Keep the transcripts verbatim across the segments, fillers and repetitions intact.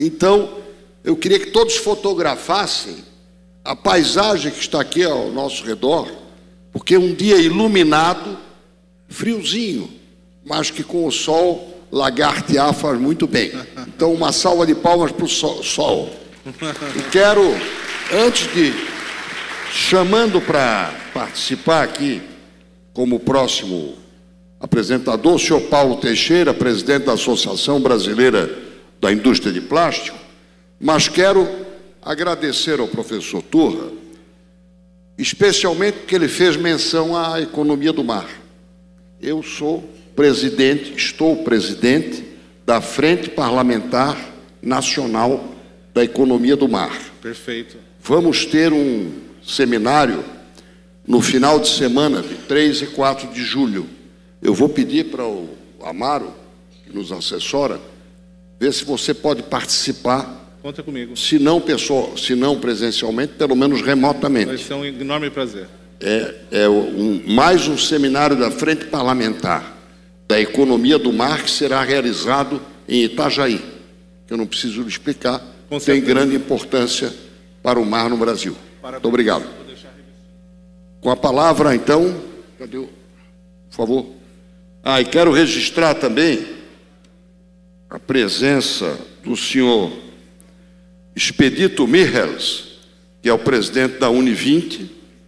Então, eu queria que todos fotografassem a paisagem que está aqui ao nosso redor, porque um dia iluminado, friozinho, mas que com o sol lagartear faz muito bem. Então, uma salva de palmas para o sol, sol. E quero, antes de, chamando para participar aqui, como próximo apresentador, o senhor Paulo Teixeira, presidente da Associação Brasileira da Indústria de Plástico, mas quero agradecer ao professor Turra, especialmente porque ele fez menção à economia do mar. Eu sou presidente, estou presidente da Frente Parlamentar Nacional da Economia do Mar. Perfeito. Vamos ter um seminário no final de semana, de três e quatro de julho. Eu vou pedir para o Amaro, que nos assessora, ver se você pode participar. Conta comigo. Se não, pessoal, se não presencialmente, pelo menos remotamente. Vai ser um enorme prazer. É, é um, mais um seminário da Frente Parlamentar da Economia do Mar, que será realizado em Itajaí, que eu não preciso lhe explicar, tem grande importância para o mar no Brasil. Parabéns. Muito obrigado. Com a palavra, então, cadê o, por favor? Ah, e quero registrar também a presença do senhor Expedito Michels, que é o presidente da Univinte,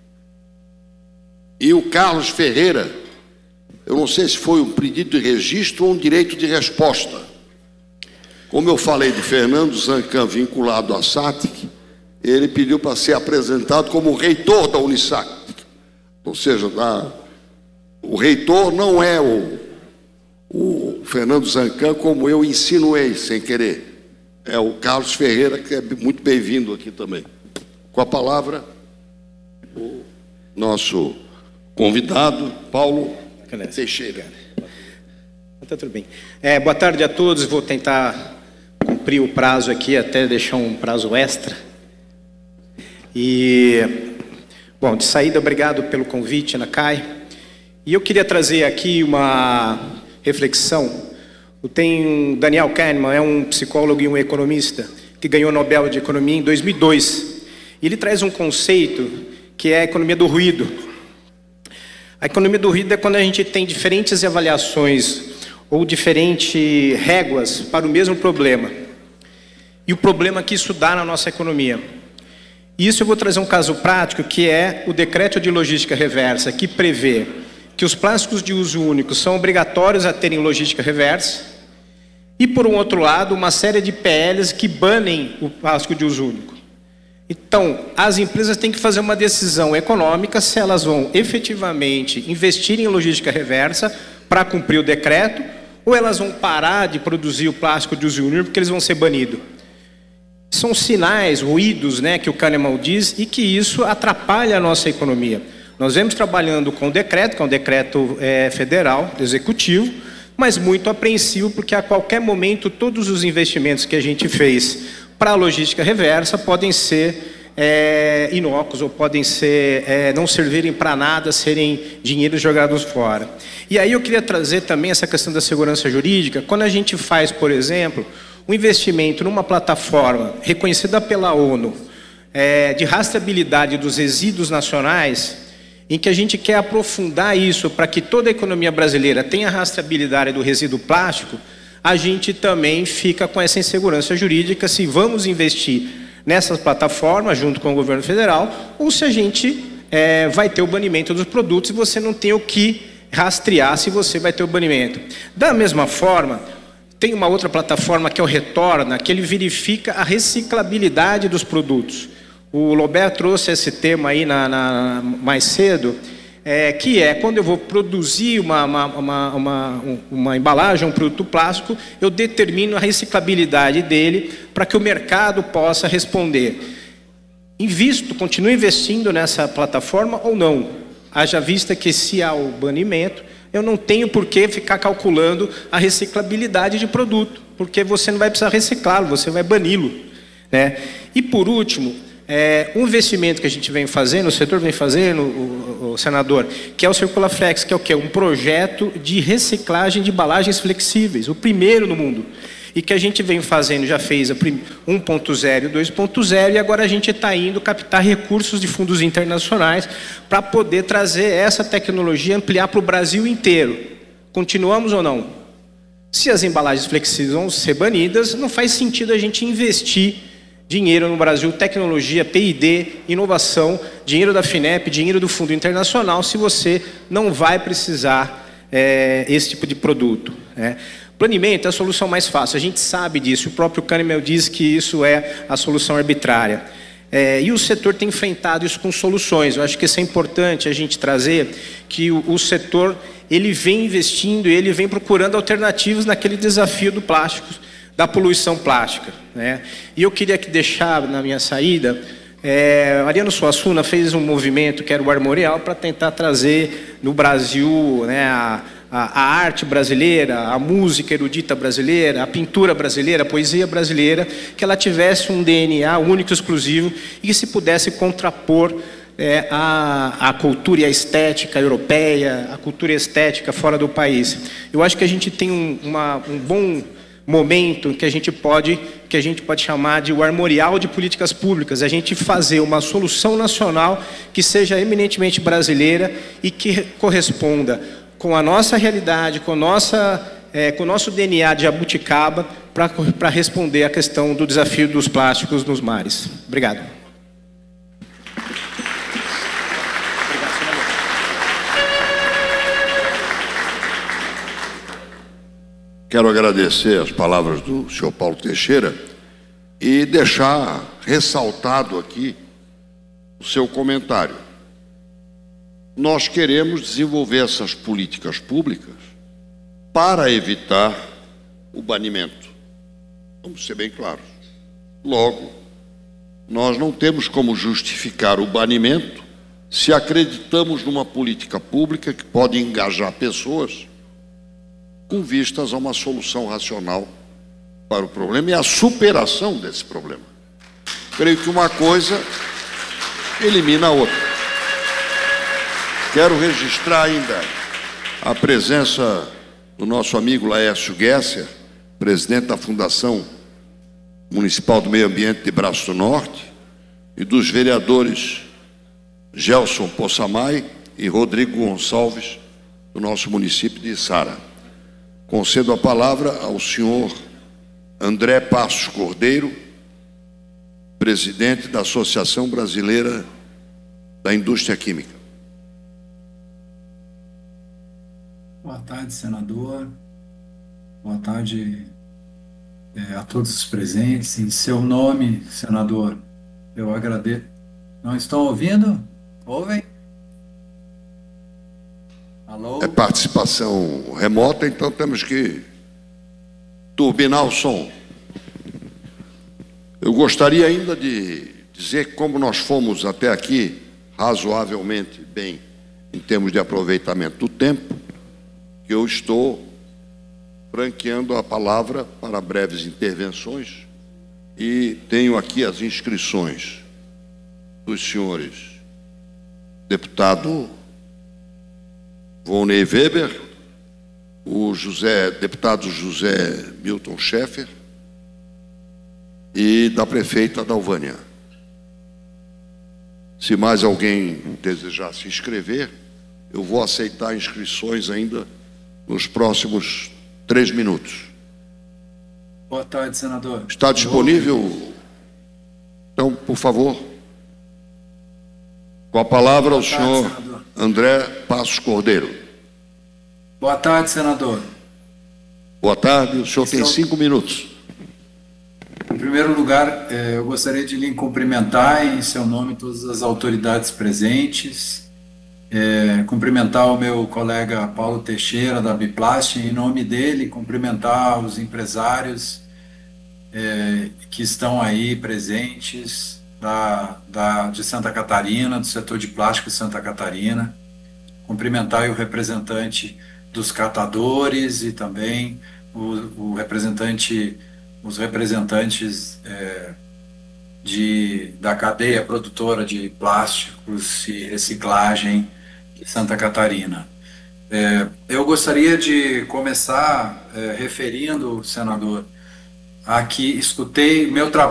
e o Carlos Ferreira. Eu não sei se foi um pedido de registro ou um direito de resposta. Como eu falei de Fernando Zancan vinculado à S A T I C, ele pediu para ser apresentado como reitor da Unisac. Ou seja, da, o reitor não é o, o Fernando Zancan, como eu insinuei sem querer. É o Carlos Ferreira, que é muito bem-vindo aqui também. Com a palavra, o nosso convidado, Paulo Teixeira. Tá tudo bem. É, boa tarde a todos. Vou tentar cumprir o prazo aqui, até deixar um prazo extra. E, bom, de saída, obrigado pelo convite, Ana Kai. E eu queria trazer aqui uma reflexão. Tem Daniel Kahneman, é um psicólogo e um economista que ganhou o Nobel de Economia em dois mil e dois. E ele traz um conceito que é a economia do ruído. A economia do ruído é quando a gente tem diferentes avaliações ou diferentes réguas para o mesmo problema. E o problema que isso dá na nossa economia. E isso eu vou trazer um caso prático, que é o Decreto de Logística Reversa, que prevê que os plásticos de uso único são obrigatórios a terem logística reversa, e, por um outro lado, uma série de P Ls que banem o plástico de uso único. Então, as empresas têm que fazer uma decisão econômica se elas vão efetivamente investir em logística reversa para cumprir o decreto, ou elas vão parar de produzir o plástico de uso único porque eles vão ser banidos. São sinais, ruídos, né, que o Kahneman diz, e que isso atrapalha a nossa economia. Nós vemos trabalhando com o decreto, que é um decreto é, federal, executivo, mas muito apreensivo, porque a qualquer momento todos os investimentos que a gente fez para a logística reversa podem ser é, inócuos, ou podem ser, é, não servirem para nada, serem dinheiros jogados fora. E aí eu queria trazer também essa questão da segurança jurídica. Quando a gente faz, por exemplo, um investimento numa plataforma reconhecida pela ONU, é, de rastreabilidade dos resíduos nacionais, em que a gente quer aprofundar isso para que toda a economia brasileira tenha rastreabilidade do resíduo plástico, a gente também fica com essa insegurança jurídica se vamos investir nessas plataformas junto com o governo federal, ou se a gente é, vai ter o banimento dos produtos e você não tem o que rastrear se você vai ter o banimento. Da mesma forma, tem uma outra plataforma que é o Retorna, que ele verifica a reciclabilidade dos produtos. O Lobé trouxe esse tema aí na, na, mais cedo, é, que é quando eu vou produzir uma, uma, uma, uma, uma embalagem, um produto plástico, eu determino a reciclabilidade dele para que o mercado possa responder. Invisto, continuo investindo nessa plataforma ou não? Haja vista que se há o banimento, eu não tenho por que ficar calculando a reciclabilidade de produto, porque você não vai precisar reciclá-lo, você vai bani-lo, né? E por último, É, um investimento que a gente vem fazendo, o setor vem fazendo, o, o senador, que é o Circulaflex, que é o quê? Um projeto de reciclagem de embalagens flexíveis, o primeiro no mundo. e que a gente vem fazendo, já fez a um ponto zero e dois ponto zero, e agora a gente está indo captar recursos de fundos internacionais para poder trazer essa tecnologia, ampliar para o Brasil inteiro. Continuamos ou não? Se as embalagens flexíveis vão ser banidas, não faz sentido a gente investir dinheiro no Brasil, tecnologia, P e D, inovação, dinheiro da FINEP, dinheiro do Fundo Internacional, se você não vai precisar é, esse tipo de produto. Né? Planeamento é a solução mais fácil, a gente sabe disso, o próprio Kahneman diz que isso é a solução arbitrária. É, e o setor tem enfrentado isso com soluções. Eu acho que isso é importante a gente trazer, que o, o setor ele vem investindo, ele vem procurando alternativas naquele desafio do plástico, da poluição plástica. Né? E eu queria que deixar na minha saída, é, Ariano Suassuna fez um movimento que era o Armorial para tentar trazer no Brasil, né, a, a, a arte brasileira, a música erudita brasileira, a pintura brasileira, a poesia brasileira, que ela tivesse um D N A único, exclusivo, e que se pudesse contrapor é, a, a cultura e a estética europeia, a cultura estética fora do país. Eu acho que a gente tem um, uma, um bom momento que a gente pode que a gente pode chamar de o armorial de políticas públicas, a gente fazer uma solução nacional que seja eminentemente brasileira e que corresponda com a nossa realidade, com, nossa, é, com o nosso D N A de jabuticaba, para responder à questão do desafio dos plásticos nos mares. Obrigado. Quero agradecer as palavras do senhor Paulo Teixeira e deixar ressaltado aqui o seu comentário. Nós queremos desenvolver essas políticas públicas para evitar o banimento. Vamos ser bem claros. Logo, nós não temos como justificar o banimento se acreditamos numa política pública que pode engajar pessoas com vistas a uma solução racional para o problema e a superação desse problema. Creio que uma coisa elimina a outra. Quero registrar ainda a presença do nosso amigo Laércio Gesser, presidente da Fundação Municipal do Meio Ambiente de Braço do Norte, e dos vereadores Gelson Possamay e Rodrigo Gonçalves, do nosso município de Içara. Concedo a palavra ao senhor André Passos Cordeiro, presidente da Associação Brasileira da Indústria Química. Boa tarde, senador. Boa tarde é, a todos os presentes. Em seu nome, senador, eu agradeço. Não estão ouvindo? Ouvem? Alô? É participação remota, então temos que turbinar o som. Eu gostaria ainda de dizer como nós fomos até aqui razoavelmente bem em termos de aproveitamento do tempo, que eu estou franqueando a palavra para breves intervenções e tenho aqui as inscrições dos senhores deputado Volney Weber, o José, deputado José Milton Schaeffer e da prefeita Dalvânia. Se mais alguém desejar se inscrever, eu vou aceitar inscrições ainda nos próximos três minutos. Boa tarde, senador. Está disponível? Então, por favor. Com a palavra ao senhor André Passos Cordeiro. Boa tarde, senador. Boa tarde, o senhor tem cinco minutos. Em primeiro lugar, eu gostaria de lhe cumprimentar em seu nome todas as autoridades presentes, é, cumprimentar o meu colega Paulo Teixeira da Biplast, em nome dele cumprimentar os empresários é, que estão aí presentes da, da, de Santa Catarina, do setor de plástico de Santa Catarina, cumprimentar o representante dos catadores e também o, o representante os representantes é, de, da cadeia produtora de plásticos e reciclagem de Santa Catarina. É, eu gostaria de começar é, referindo, senador, aqui, escutei, meu trabalho